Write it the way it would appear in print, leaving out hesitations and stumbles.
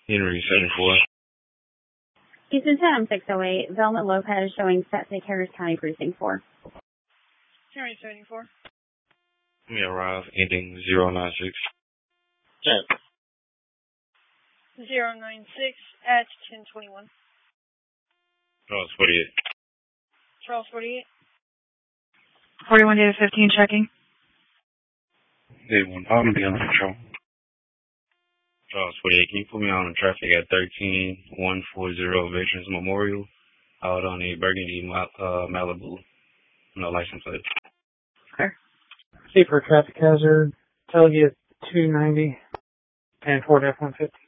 Henry 74. Houston 10, 608. Velma Lopez showing set to Harris County Precinct 4. Henry 74. We arrive ending 096. 096 at 1021. Charles 48. Charles 48. 41 to 15 checking. Day 1, I'm going to be on patrol. Charles 48, can you put me on traffic at 13140 Veterans Memorial out on a burgundy Malibu? No license plate. Okay. See for traffic hazard, Telgia 290 and Ford F-150.